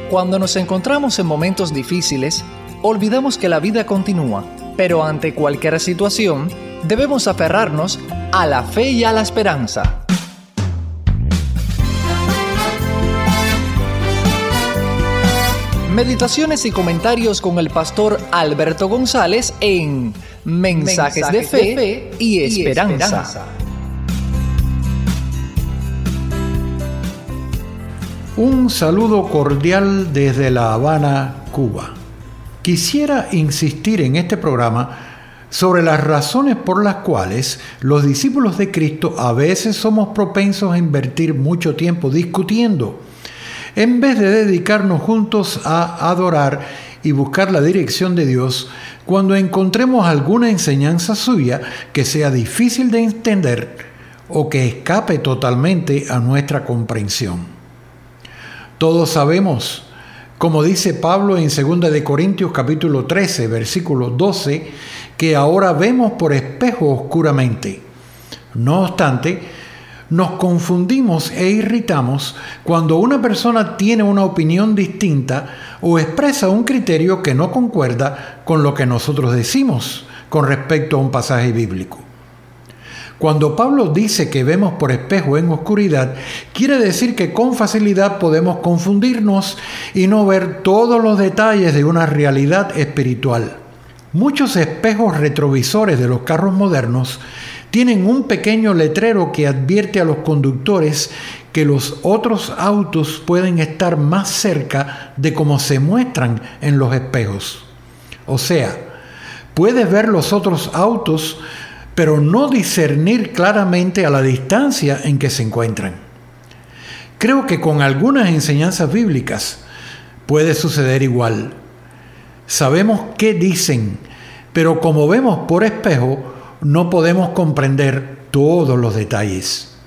Cuando nos encontramos en momentos difíciles, olvidamos que la vida continúa, pero ante cualquier situación, debemos aferrarnos a la fe y a la esperanza. Meditaciones y comentarios con el pastor Alberto González en Mensajes de Fe y Esperanza. Un saludo cordial desde La Habana, Cuba. Quisiera insistir en este programa sobre las razones por las cuales los discípulos de Cristo a veces somos propensos a invertir mucho tiempo discutiendo, en vez de dedicarnos juntos a adorar y buscar la dirección de Dios cuando encontremos alguna enseñanza suya que sea difícil de entender o que escape totalmente a nuestra comprensión. Todos sabemos, como dice Pablo en 2 de Corintios capítulo 13, versículo 12, que ahora vemos por espejo oscuramente. No obstante, nos confundimos e irritamos cuando una persona tiene una opinión distinta o expresa un criterio que no concuerda con lo que nosotros decimos con respecto a un pasaje bíblico. Cuando Pablo dice que vemos por espejo en oscuridad, quiere decir que con facilidad podemos confundirnos y no ver todos los detalles de una realidad espiritual. Muchos espejos retrovisores de los carros modernos tienen un pequeño letrero que advierte a los conductores que los otros autos pueden estar más cerca de cómo se muestran en los espejos. O sea, puedes ver los otros autos, pero no discernir claramente a la distancia en que se encuentran. Creo que con algunas enseñanzas bíblicas puede suceder igual. Sabemos qué dicen, pero como vemos por espejo, no podemos comprender todos los detalles.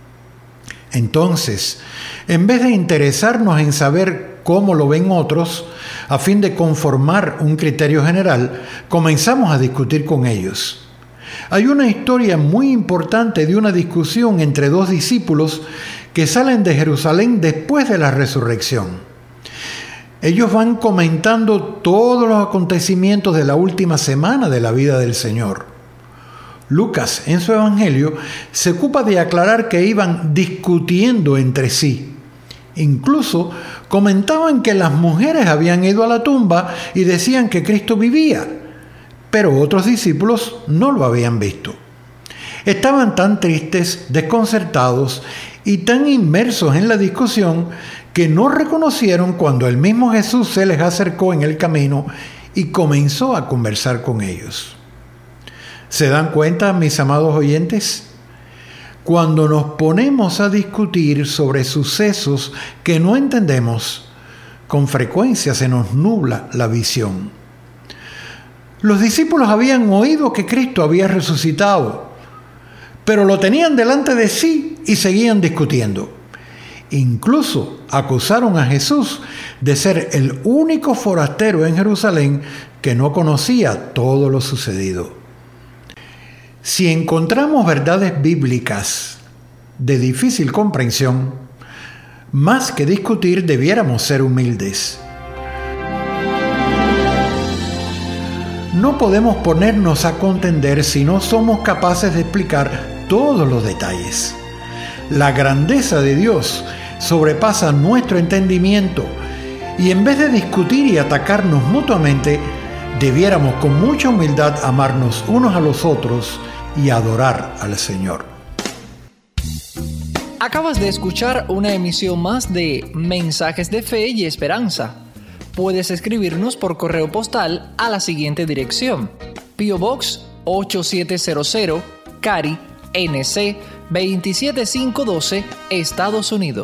Entonces, en vez de interesarnos en saber cómo lo ven otros, a fin de conformar un criterio general, comenzamos a discutir con ellos. Hay una historia muy importante de una discusión entre dos discípulos que salen de Jerusalén después de la resurrección. Ellos van comentando todos los acontecimientos de la última semana de la vida del Señor. Lucas, en su evangelio, se ocupa de aclarar que iban discutiendo entre sí. Incluso comentaban que las mujeres habían ido a la tumba y decían que Cristo vivía, pero otros discípulos no lo habían visto. Estaban tan tristes, desconcertados y tan inmersos en la discusión que no reconocieron cuando el mismo Jesús se les acercó en el camino y comenzó a conversar con ellos. ¿Se dan cuenta, mis amados oyentes? Cuando nos ponemos a discutir sobre sucesos que no entendemos, con frecuencia se nos nubla la visión. Los discípulos habían oído que Cristo había resucitado, pero lo tenían delante de sí y seguían discutiendo. Incluso acusaron a Jesús de ser el único forastero en Jerusalén que no conocía todo lo sucedido. Si encontramos verdades bíblicas de difícil comprensión, más que discutir debiéramos ser humildes. No podemos ponernos a contender si no somos capaces de explicar todos los detalles. La grandeza de Dios sobrepasa nuestro entendimiento y en vez de discutir y atacarnos mutuamente, debiéramos con mucha humildad amarnos unos a los otros y adorar al Señor. Acabas de escuchar una emisión más de Mensajes de Fe y Esperanza. Puedes escribirnos por correo postal a la siguiente dirección: P.O. Box 8700, Cary, NC 27512, Estados Unidos.